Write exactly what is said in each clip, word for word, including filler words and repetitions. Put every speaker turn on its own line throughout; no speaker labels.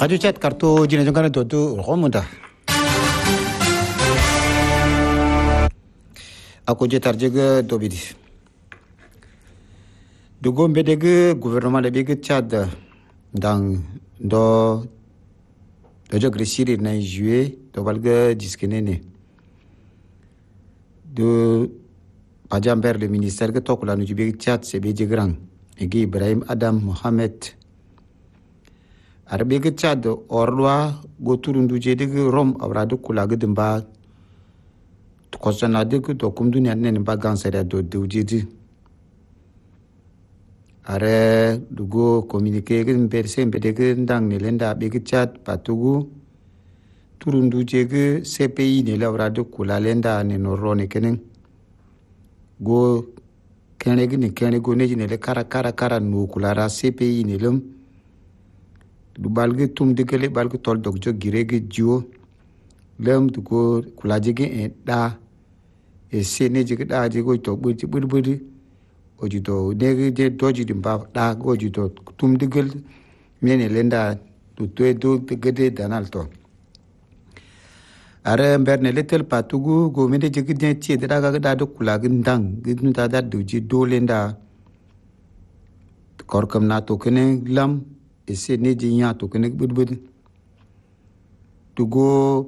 Radio chat kartu jina jongana dodu romunda. Aku je tarjega dobidi. Dugo mbedege gouvernement de bege Tchad dans do dojo gresiri na juillet do balga diskenene. De Pajamber le ministère que tokula nu bege Tchad se beje grand. Egi Ibrahim Adam Mohamed Arbege Tchad orwa go turundu je de rom abradu kula gedemba kosana de ko kum dunya ne ba gansere do de ujidi are dugo communiquer gen perse mbede ndang ne lenda bege Tchad patugu turundu je ge C P I ne la abradu kula lenda ne no rone kenen go kene gini kene go ne jine le kara kara kara no kulara C P I ne lum du balge tum de kele balge tol dog jo girege jio lem du go kulaje ge e da e se ne je da je go to budi budi budi o ji do ne je doji dim ba da go ji do tum de gel mene lenda du to do de gede danalto are mberne letel patugu go mede je ge tie de da ga da do kulaga ndang gidnu da da du ji do lenda korkam na to kene lam et c'est né d'ignan to kene bud bud to go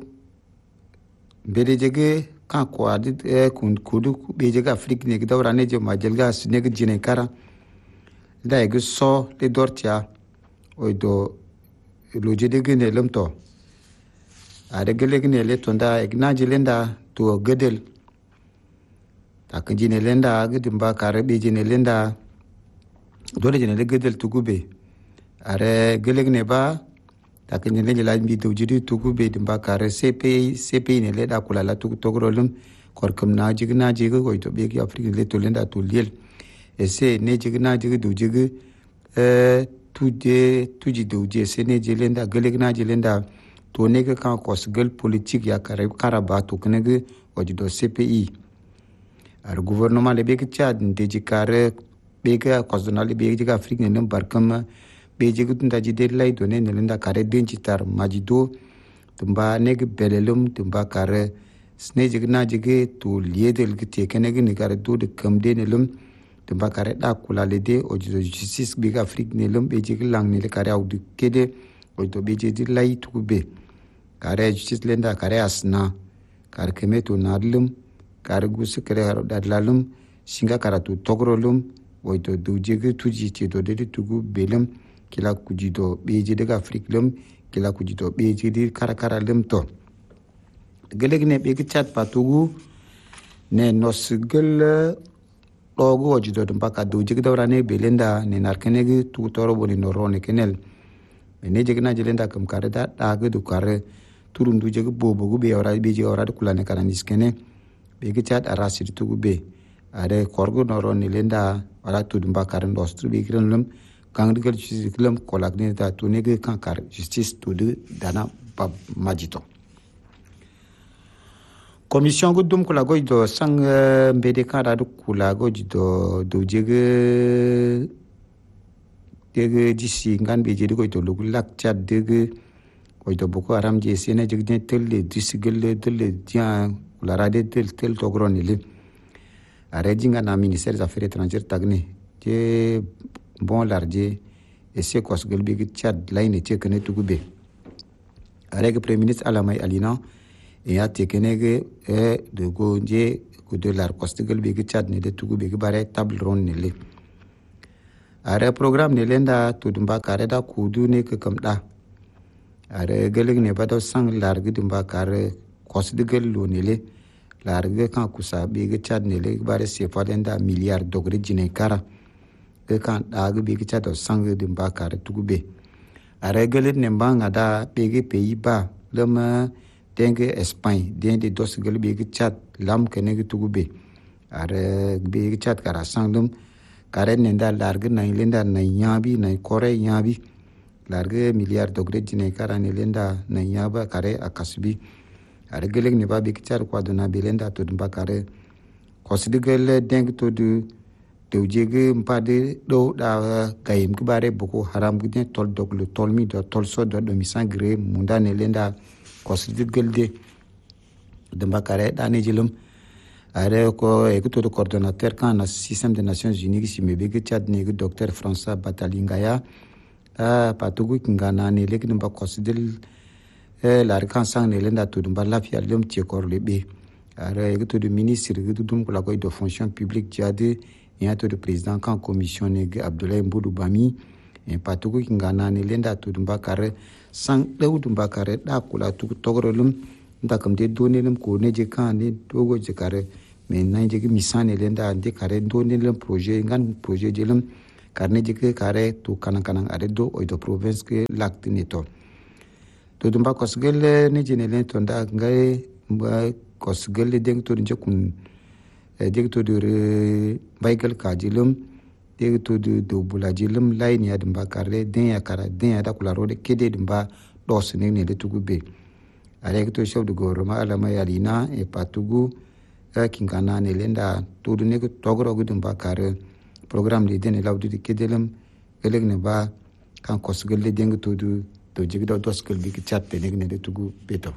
bede jege kan ko adit e kun kudu be jege Afrique ne gdawra ne je majelga sne ge jine kara da e so le dortia o do lo je de gene lemto a de gele gene le tonda e gna jelenda to gedel ta kan jine lenda gedimba kare be jine lenda dole jine le gedel to gube are gelegne ba takene le la mbi do jidi tugu be dimba kare C P I C P I ne le da kula la tugu togrolum korkum na jigna jigu go to be ki Afrique le to lenda to liel et c'est ne jigna jigu do jigu euh tout de tout ji do je c'est ne jelenda gelegna jelenda to ne ka kan ko sgel politique ya kare karaba to kene go do C P I ar gouvernement le be ki Tchad de jikare be ka ko zonal be ki Afrique ne barkam beje gutunda jide lay do ne lenda kare denchitar majido tumba neg belelum tumba kare sneje gna jige to liedel gite kenege ni kare do de kamde ne lum tumba kare da kula lede o jido justice biga Afrique ne lum beje lang ne le kare audu kede o to beje di lay to be kare justice lenda kare asna kare kemeto nadlum kare gusu kare dadlalum singa karatu togrolum o to do jige tuji ti do de tugu belum kila kujido beji daga Afrique lum kila kujido beji di karakara lum to gelegne be Tchad patugu ne nosgel logo wajido mpaka do jigda warane belenda ne narkenege tu toro boni norone kenel ne jigna jelenda kam kareda daga du kare turundu jig bobo gu be wara beji wara kulane kananis kene be Tchad arasir tugu be are korgo norone lenda wala tu mbaka ndostru be grenlum quand le justice club collecte ta tourner que quand car justice tout de dana pa majito commission gudum kula go do sang mbede kan da kula go do do jege dege disi ngan be jedi go to lak chat dege go to boko haram je sene jege tel le disi gele tel dia kula rade tel tel to gronile are jinga na ministère des affaires étrangères tagne je bon large et c'est quoi ce que le Tchad là il était que ne tout be avec premier ministre Alamay Alina et a tekene que de gonje que de la coste que le Tchad ne de tout be bare table ronde ne le are programme ne lenda tout dumba kare da kudu ne que comme da are geleg ne ba do sang largue dumba kare coste de gel lo ne le largue kan kusa be Tchad ne le bare c'est pas lenda milliard degré jine kara ke kan daga be ki chato sang de mbakare tugube are gele ne mbanga da bege pays ba lema denge Espagne denge dos gele be ki chat lam kene ki tugube are be ki chat kara sangdum kare ne da large na lenda na nyabi na kore nyabi large milliard degré jine kara ne lenda na nyaba kare akasbi are gele ne ba be ki chat kwa dona belenda to mbakare kosidigele denge to du to jege mpade do da kayim kibare boko haram gudne tol dog le tol mi do tol so do mi sangre munda ne lenda kosdi gelde de bakare dani jilum are ko ekuto de coordonnateur kan na système des nations unies si mebe ke Tchad ne docteur François Batalingaya a patugu kingana ne lekin ba kosdil la kan sang ne lenda to dum ba lafiya lum ti kor lebe are ekuto de ministre ekuto dum ko la ko de fonction publique Tchad et un de président quand commission nègre Abdoulaye Mboudou Bami et patugu kingana ne lenda to dum ba kare sang de dum ba kare da kula tu togorolum nda kam de donné lum ko ne je kan ne togo je kare mais nan je misane lenda ande kare donné lum projet ngan projet je lum karne je ke kare to kanan kanan are do o do province ke l'acte neto to dum ba kosgel ne je ne len to nda ngai ba kosgel de to je kun de to de baygal ka jilum de to de do bula jilum lay ni adum ba kare den ya kara den ya da kula rode kede dum ba dos ne ne de tugube avec to chef de gouvernement alama yalina e patugu kinkana ne lenda to ne ko togro gudum ba kare programme de den lawdu de kedelem eleg ne ba kan kosgel de deng to du to jigdo doskel bi ki chatte ne ne de tugu beto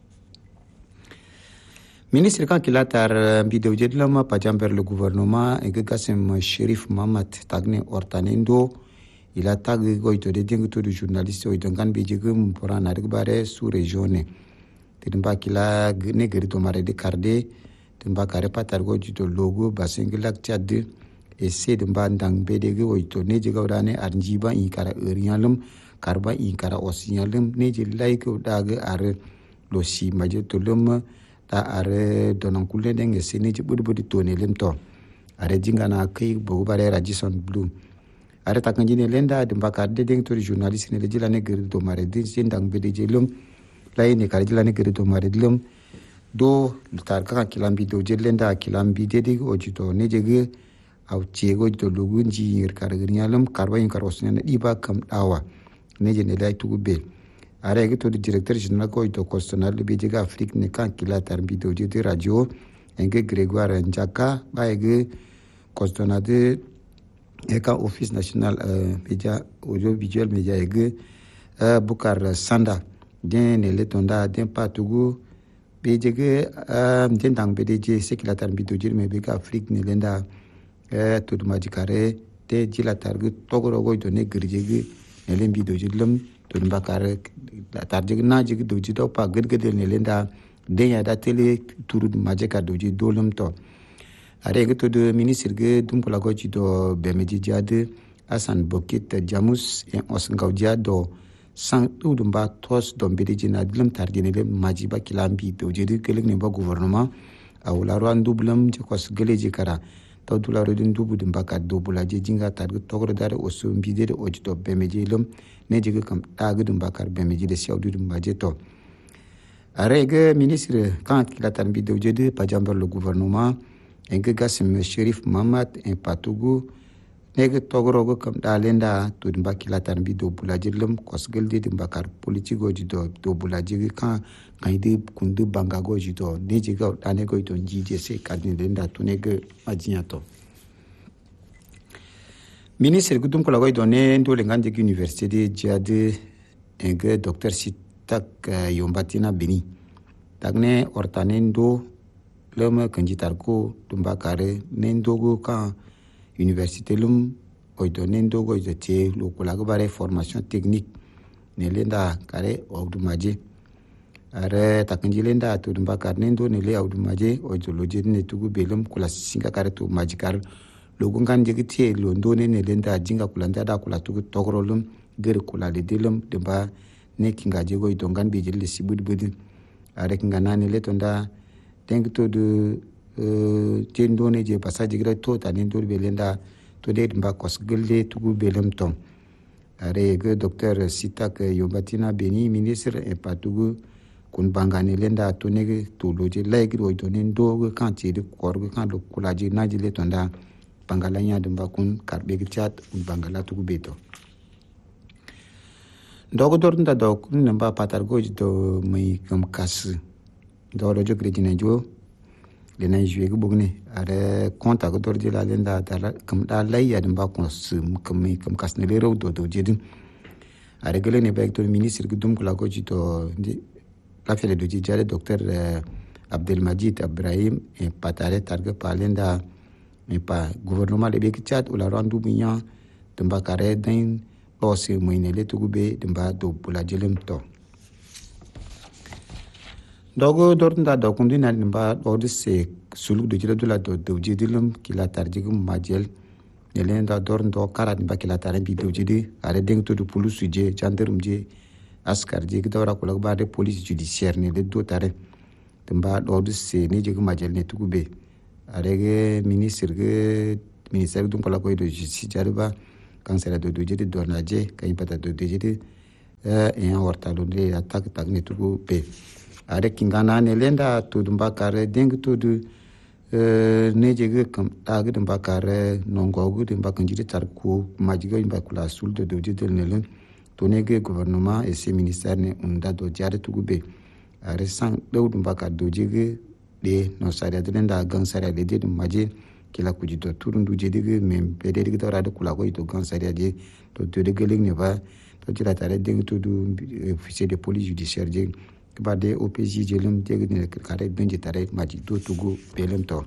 ministre kan kilatar bideu jedlama pajamber le gouvernement e gasim Sherif Mamat tagne ortanendo il a tag goito de deng to du journaliste o dangan bi jigum porana de bare sous région timba kila ne gari to mare de karde timba kare patar go jito logo basingilak Tchad e se dimba ndang bede go to ne je gawdane arjiba in kara erialum karba in kara osialum ne je like daga are lo si maje to lum ta are donan kulle denge se ne je budi budi to ne lim to are jingana kai bo bare Radisson Blu are takanjine lenda dimba karde deng to journaliste ne le jilane gari to mare de ndang bede je lum lay ne kare jilane gari to mare dilum do tar ka kilambi do jelenda kilambi dedi o jito ne jege aw ciego to lugunji ngir karagirnyalum karba yin karosne na diba kam dawa ne je ne lay tugube are ge to directeur général ko to constitutionnel bi jega Afrique ne kan kila tar bi do jeti radio enge Grégoire Njaka ba ege constitutionnel de e ka office national media audiovisuel media ege Bukar Sanda den ne letonda den patugu be jege den dang be de se kila tar bi do jeti me be ka Afrique ne lenda e to duma jikare te jila targu togoro go to ne girjegi ne lembi do jilum to dum bakare tarjegi na jigi do jido pa gurgede ne lenda de ya da tele turu majeka do ji dolum to are ge to de ministre ge dum ko la go ji do be meji jade Asan Bokit Jamus en osngaw jado sang to dum ba tos do be de jina dilum tarjene le majiba kilambi do jidi kelek ne ba gouvernement awla ro andublam je ko sgele jikara taw dula rodin dubu dum bakat dobula je jinga tar togro dare o so mbide de o jito bemeje lum ne jige kam dag dum bakar bemeje de siaw dum baje to arege ministre quand il a tan bide de de pajamber le gouvernement enge gasim Sherif Mamat en patugu nege togro go kam dalenda to dum bakila tan bide dobula je lum kosgel de dum bakar politique o jito dobula je kan kaide kundu banga go jito ne jige dane go to njije se kadin lenda to nege majinyato ministre gudum ko lagoy donné ndo le ngande université de Djade enge docteur Sitak Yombatina Beni tagne ortanendo lema kanjitar ko tumba kare nendo go kan université lum o donné ndo go jete lo ko lago bare formation technique ne lenda kare o dumaje are takanji lenda to tumba kare nendo ne le o dumaje o joloje ne tugu belum kula singa kare to majikar logo ngan jegi tie lo ndone ne lenda jinga kulanda da kula tugu togrolum gere kula le dilum de ba ne kinga jego to ngan be jelle sibudi budi are kinga nane le tonda denk to de tie ndone je passage gre to ta ne ndor be lenda to de mba kosgelle tugu belum tom are ge docteur Sitak Yombatina Beni ministre e patugu kun bangane lenda to ne to loje laigri o to ne ndo kan ti de korgo kan lo kula je naji le tonda bangalanya dumba kun karbe gichat un bangala tugu beto dogo dornda do kun namba patar goji do mai kam kas do rojo gredina jo le na jué go bogne are konta go dor jila lenda dala kam da lay ya dimba ko sum kam kam kasne le rew do do jedin are gele ne bek to ministre go dum ko la ko jito la fele do jare docteur Abdelmajid Ibrahim e patare targa palenda e pa gouvernement le bek chat ou la randu binya dimba kare den aussi moyne le tugube dimba do bula jelem to dogo dornda do kundi na dimba odi se sulu do jela dula do do jedilum kila tarjigum majel nelenda dorndo karat dimba kila taran bi do jedi are deng to do police je gendarme je askar je gidawra ko ba de police judiciaire ne le do tare dimba odi se ne jigum majel ne tugube are ge ministre ge ministère dum pala ko do justice jarba kansera do do jedi dornaje kay pata do do jedi e en horta do le attaque tak ne tugube are kingana ne lenda to dumba kare deng to du ne jege kam tag dumba kare nongo gu dumba kanjiri tar ko majiga imba kula sul de do jidel ne len to ne ge gouvernement et ses ministères ne unda do jare to gube are sang do dumba ka do jege de no sare de lenda gang sare de de maji kila kuji to turundu jede ge mem pede de to rade kula ko to gang sare de to to de geling ne ba to jira tare deng to du officier de police judiciaire je ba de O P J jelum jege ne kare benje tare maji do tugu belem to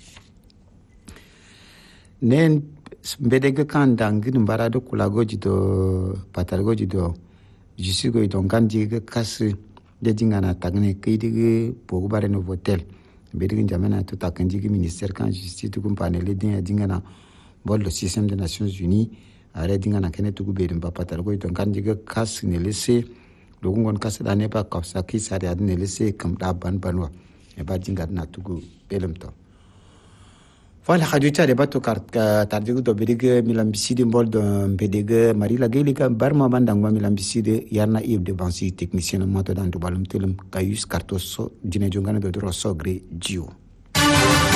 nen mbedege kan dangi mbara do kula goji do patar goji do jisi go do ganji ge kas de jingana tagne kaydige bogu bare no hotel mbedege jamana to takanji ge ministère kan justice to compane le din jingana bol le système des nations unies are jingana kene tugu be mba patar goji do ganji ge kas ne laisser dogungon kasa da ne ba kapsa ki sare adne lese kam da ban banwa e ba jinga na tugu belem to wala khadita de bato kart tardigu do bidige milambiside mbol do bedege mari la gelika barma bandangwa milambiside yarna ib de bansi technicien moto dan do balum telum kayus kartoso dine jongana do ro sogre jiu